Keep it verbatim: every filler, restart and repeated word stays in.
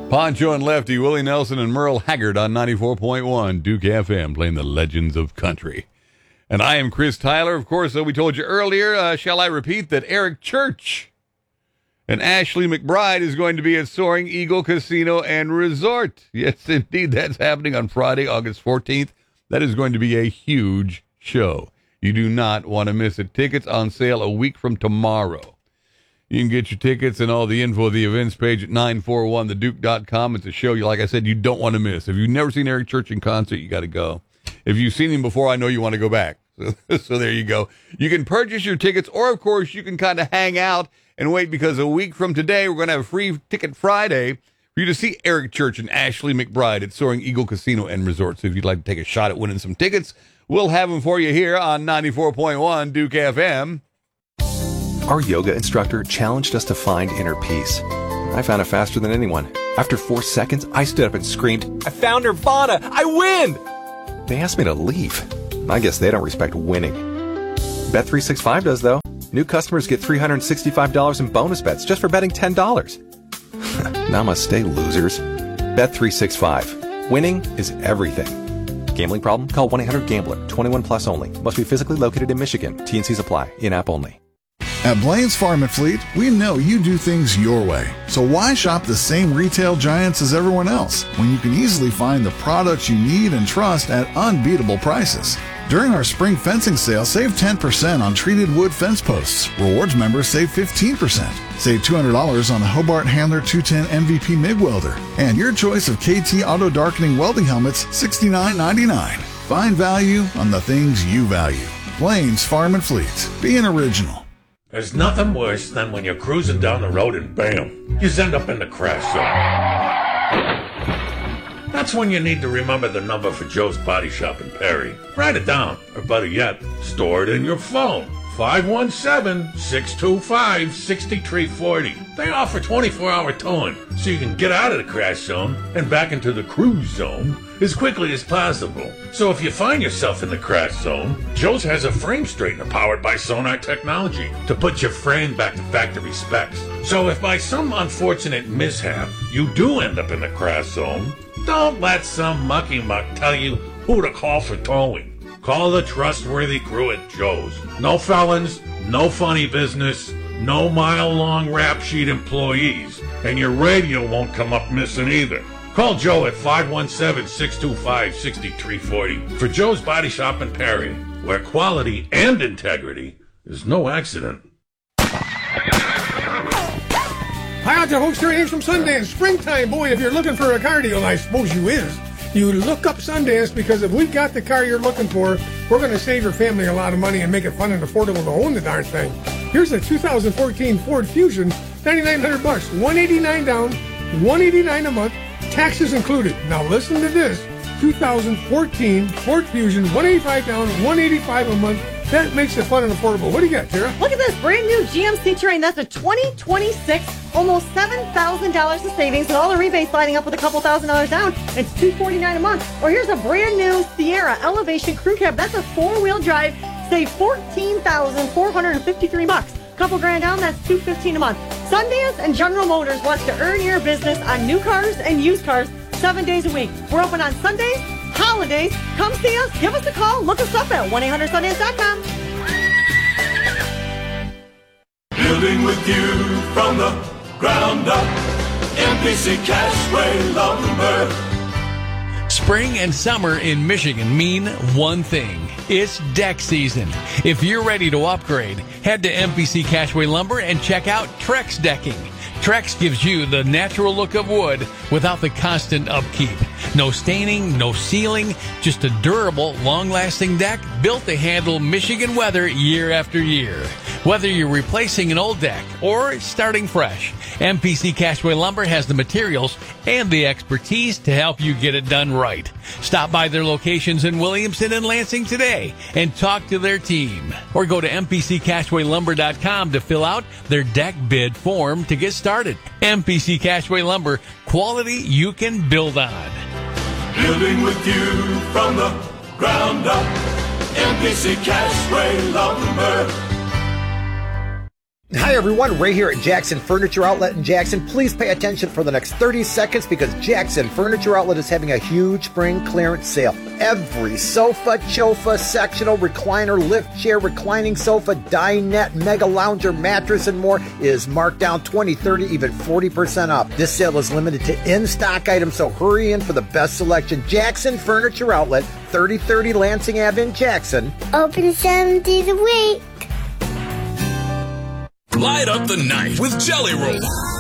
Poncho and Lefty, Willie Nelson and Merle Haggard on ninety-four point one Duke F M, playing the legends of country. And I am Chris Tyler. Of course, uh, we told you earlier, uh, shall I repeat, that Eric Church and Ashley McBride is going to be at Soaring Eagle Casino and Resort. Yes, indeed, that's happening on Friday, August fourteenth. That is going to be a huge show. You do not want to miss it. Tickets on sale a week from tomorrow. You can get your tickets and all the info at the events page at nine four one the duke dot com. It's a show, you like I said, you don't want to miss. If you've never seen Eric Church in concert, you got to go. If you've seen him before, I know you want to go back. So, so there you go. You can purchase your tickets, or, of course, you can kind of hang out and wait, because a week from today, we're going to have a free Ticket Friday for you to see Eric Church and Ashley McBride at Soaring Eagle Casino and Resort. So if you'd like to take a shot at winning some tickets, we'll have them for you here on ninety-four point one Duke F M. Our yoga instructor challenged us to find inner peace. I found it faster than anyone. After four seconds, I stood up and screamed, "I found Nirvana! I win!" They asked me to leave. I guess they don't respect winning. Bet three sixty-five does, though. New customers get three hundred sixty-five dollars in bonus bets just for betting ten dollars. Namaste, losers. Bet three sixty-five. Winning is everything. Gambling problem? Call one eight hundred gambler. twenty-one plus only. Must be physically located in Michigan. T and Cs apply. In-app only. At Blaine's Farm and Fleet, we know you do things your way. So why shop the same retail giants as everyone else when you can easily find the products you need and trust at unbeatable prices? During our spring fencing sale, save ten percent on treated wood fence posts. Rewards members save fifteen percent. Save two hundred dollars on the Hobart Handler two ten M V P MIG welder. And your choice of K T auto darkening welding helmets, sixty-nine ninety-nine. Find value on the things you value. Blaine's Farm and Fleet. Be an original. There's nothing worse than when you're cruising down the road and bam, you end up in the crash zone. That's when you need to remember the number for Joe's Body Shop in Perry. Write it down, or better yet, store it in your phone. five one seven, six two five, six three four zero. They offer twenty-four hour towing, so you can get out of the crash zone and back into the cruise zone as quickly as possible. So if you find yourself in the crash zone, Joe's has a frame straightener powered by Sonar technology to put your frame back to factory specs. So if by some unfortunate mishap you do end up in the crash zone, don't let some mucky muck tell you who to call for towing. Call the trustworthy crew at Joe's. No felons, no funny business, no mile-long rap sheet employees, and your radio won't come up missing either. Call Joe at five one seven, six two five, six three four zero for Joe's Body Shop in Perry, where quality and integrity is no accident. Hi out there, folks. Terry Hayes from Sundance. Springtime, boy, if you're looking for a car deal, I suppose you is. You look up Sundance, because if we've got the car you're looking for, we're going to save your family a lot of money and make it fun and affordable to own the darn thing. Here's a two thousand fourteen Ford Fusion, ninety-nine hundred bucks, one eighty-nine down, one eighty-nine a month, taxes included. Now listen to this: two thousand fourteen Ford Fusion, one eighty-five down, one eighty-five a month. That makes it fun and affordable. What do you got, Tara? Look at this brand new G M C Terrain. That's a twenty twenty-six, almost seven thousand dollars of savings, and all the rebates lining up with a couple thousand dollars down. It's two hundred forty-nine dollars a month. Or here's a brand new Sierra Elevation Crew Cab. That's a four-wheel drive. Save fourteen thousand four hundred fifty-three bucks. Couple grand down, that's two hundred fifteen dollars a month. Sundance and General Motors wants to earn your business on new cars and used cars seven days a week. We're open on Sundays, holidays. Come see us. Give us a call. Look us up at one eight hundred sundance dot com. Building with you from the ground up. M P C Cashway Lumber. Spring and summer in Michigan mean one thing. It's deck season. If you're ready to upgrade, head to M P C Cashway Lumber and check out Trex Decking. Trex gives you the natural look of wood without the constant upkeep. No staining, no sealing, just a durable, long-lasting deck built to handle Michigan weather year after year. Whether you're replacing an old deck or starting fresh, M P C Cashway Lumber has the materials and the expertise to help you get it done right. Stop by their locations in Williamson and Lansing today and talk to their team. Or go to M P C Cashway Lumber dot com to fill out their deck bid form to get started. M P C Cashway Lumber, quality you can build on. Building with you from the ground up. M P C Cashway Lumber. Hi everyone, Ray here at Jackson Furniture Outlet in Jackson. Please pay attention for the next thirty seconds because Jackson Furniture Outlet is having a huge spring clearance sale. Every sofa, chofa, sectional, recliner, lift chair, reclining sofa, dinette, mega lounger, mattress, and more is marked down twenty, thirty, even forty percent off. This sale is limited to in-stock items, so hurry in for the best selection. Jackson Furniture Outlet, thirty thirty Lansing Avenue in Jackson. Open seven days a week. Light up the night with Jelly Roll.